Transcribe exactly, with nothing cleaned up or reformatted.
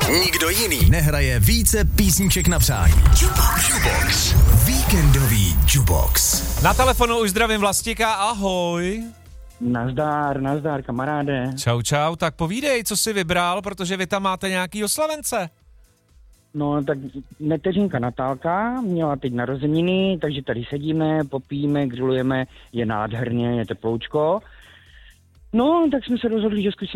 Nikdo jiný nehraje více písniček na přání. Jukebox. Jukebox. Víkendový Jukebox. Na telefonu už zdravím Vlastíka, ahoj. Nazdár, nazdár, kamaráde. Čau, čau, tak povídej, co jsi vybral, protože vy tam máte nějaký oslavence. No, tak neteřinka Natálka měla teď narozeniny, takže tady sedíme, popijeme, grillujeme, je nádherně, je teploučko. No, tak jsme se rozhodli, že zkusíme